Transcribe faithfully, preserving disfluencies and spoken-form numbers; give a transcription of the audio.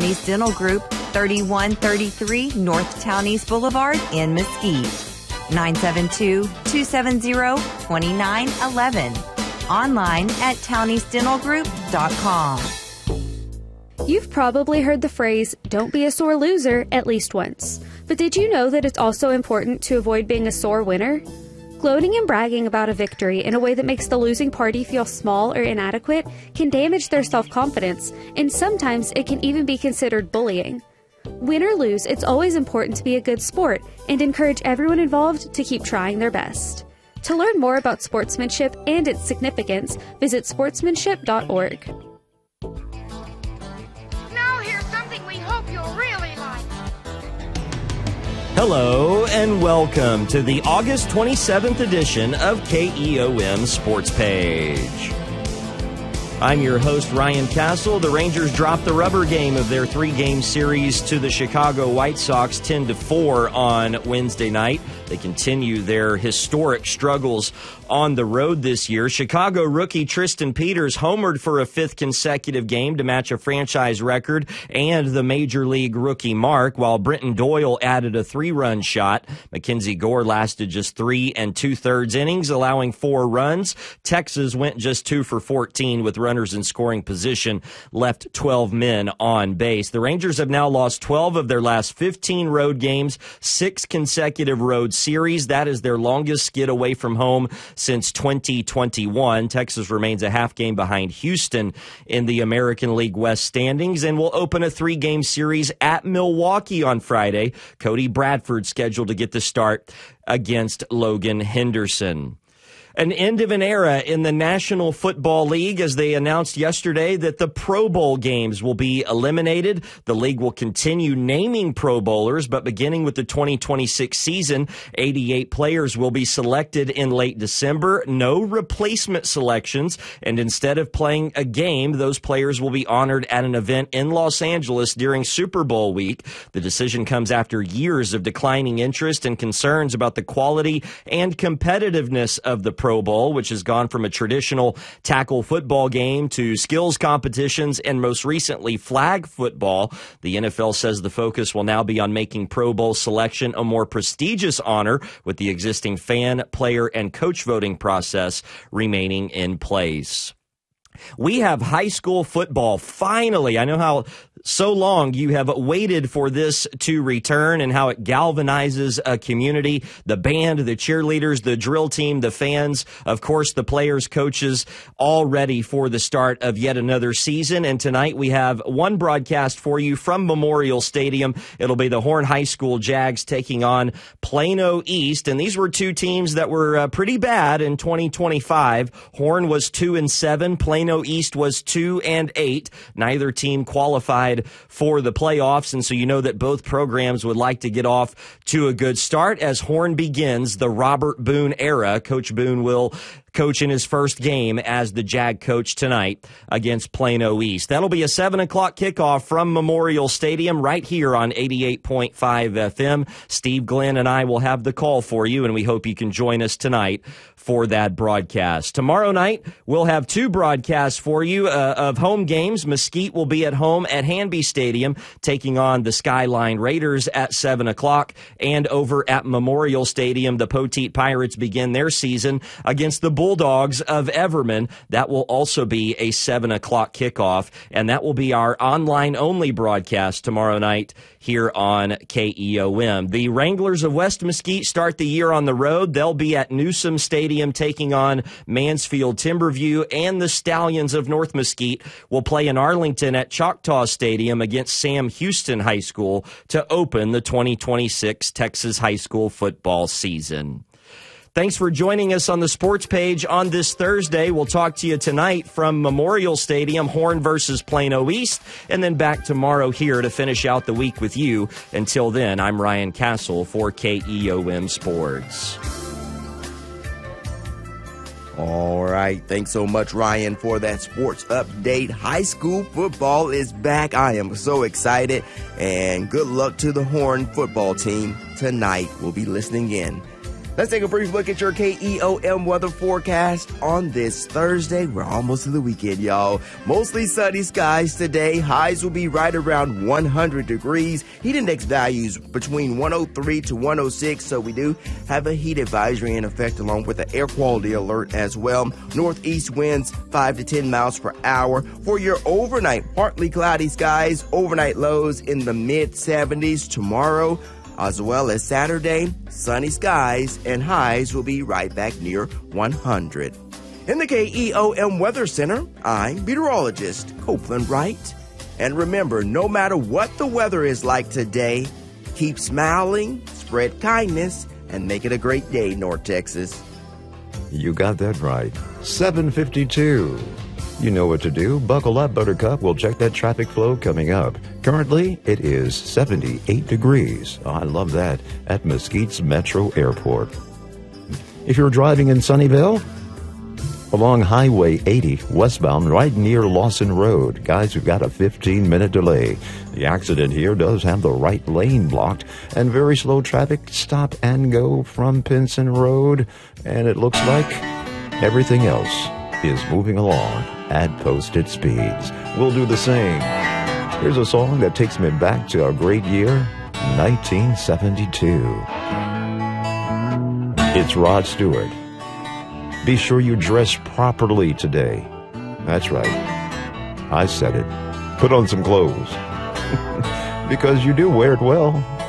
Townies Dental Group, thirty-one thirty-three North Townies Boulevard in Mesquite. nine seven two, two seven zero, two nine one one. Online at townies dental group dot com. You've probably heard the phrase, "Don't be a sore loser," at least once. But did you know that it's also important to avoid being a sore winner? Gloating and bragging about a victory in a way that makes the losing party feel small or inadequate can damage their self-confidence, and sometimes it can even be considered bullying. Win or lose, it's always important to be a good sport and encourage everyone involved to keep trying their best. To learn more about sportsmanship and its significance, visit sportsmanship dot org. Now here's something we hope you'll really like. Hello and welcome to the August twenty-seventh edition of K E O M Sports Page. I'm your host, Ryan Castle. The Rangers dropped the rubber game of their three-game series to the Chicago White Sox ten to four on Wednesday night. They continue their historic struggles on the road this year. Chicago rookie Tristan Peters homered for a fifth consecutive game to match a franchise record and the Major League rookie mark, while Brenton Doyle added a three-run shot. Mackenzie Gore lasted just three and two-thirds innings, allowing four runs. Texas went just two for fourteen with runners in scoring position, left twelve men on base. The Rangers have now lost twelve of their last fifteen road games, six consecutive road series. That is their longest skid away from home since twenty twenty-one. Texas remains a half game behind Houston in the American League West standings and will open a three-game series at Milwaukee on Friday. Cody Bradford scheduled to get the start against Logan Henderson. An end of an era in the National Football League as they announced yesterday that the Pro Bowl games will be eliminated. The league will continue naming Pro Bowlers, but beginning with the twenty twenty-six season, eighty-eight players will be selected in late December. No replacement selections, and instead of playing a game, those players will be honored at an event in Los Angeles during Super Bowl week. The decision comes after years of declining interest and concerns about the quality and competitiveness of the Pro Pro Bowl, which has gone from a traditional tackle football game to skills competitions and most recently flag football. The N F L says the focus will now be on making Pro Bowl selection a more prestigious honor, with the existing fan, player, and coach voting process remaining in place. We have high school football finally. I know how so long you have waited for this to return and how it galvanizes a community. The band, the cheerleaders, the drill team, the fans, of course, the players, coaches, all ready for the start of yet another season. And tonight we have one broadcast for you from Memorial Stadium. It'll be the Horn High School Jags taking on Plano East. And these were two teams that were uh, pretty bad in twenty twenty-five. Horn was two and seven. Plano East was two and eight. Neither team qualified for the playoffs, and so you know that both programs would like to get off to a good start as Horn begins the Robert Boone era. Coach Boone will coach in his first game as the Jag coach tonight against Plano East. That'll be a seven o'clock kickoff from Memorial Stadium right here on eighty-eight point five F M. Steve Glenn and I will have the call for you, and we hope you can join us tonight for that broadcast. Tomorrow night, we'll have two broadcasts for you uh, of home games. Mesquite will be at home at Hanby Stadium, taking on the Skyline Raiders at seven o'clock. And over at Memorial Stadium, the Poteet Pirates begin their season against the Bulldogs of Everman. That will also be a seven o'clock kickoff, and that will be our online-only broadcast tomorrow night here on K E O M. The Wranglers of West Mesquite start the year on the road. They'll be at Newsom Stadium taking on Mansfield Timberview, and the Stallions of North Mesquite will play in Arlington at Choctaw Stadium against Sam Houston High School to open the twenty twenty-six Texas high school football season. Thanks for joining us on the Sports Page on this Thursday. We'll talk to you tonight from Memorial Stadium, Horn versus Plano East, and then back tomorrow here to finish out the week with you. Until then, I'm Ryan Castle for K E O M Sports. All right. Thanks so much, Ryan, for that sports update. High school football is back. I am so excited. And good luck to the Horn football team tonight. We'll be listening in. Let's take a brief look at your K E O M weather forecast on this Thursday. We're almost to the weekend, y'all. Mostly sunny skies today. Highs will be right around one hundred degrees. Heat index values between one oh three to one oh six, so we do have a heat advisory in effect along with an air quality alert as well. Northeast winds five to ten miles per hour. For your overnight, partly cloudy skies, overnight lows in the mid seventies tomorrow. As well as Saturday, sunny skies and highs will be right back near one hundred. In the K E O M Weather Center, I'm meteorologist Copeland Wright. And remember, no matter what the weather is like today, keep smiling, spread kindness, and make it a great day, North Texas. You got that right. seven fifty-two. You know what to do. Buckle up, Buttercup. We'll check that traffic flow coming up. Currently, it is seventy-eight degrees. Oh, I love that. At Mesquite's Metro Airport. If you're driving in Sunnyvale, along Highway eighty, westbound, right near Lawson Road, guys, we've got a fifteen minute delay. The accident here does have the right lane blocked and very slow traffic. Stop and go from Pinson Road. And it looks like everything else is moving along at posted speeds. We'll do the same. Here's a song that takes me back to our great year, nineteen seventy-two. It's Rod Stewart. Be sure you dress properly today. That's right. I said it. Put on some clothes. Because you do wear it well.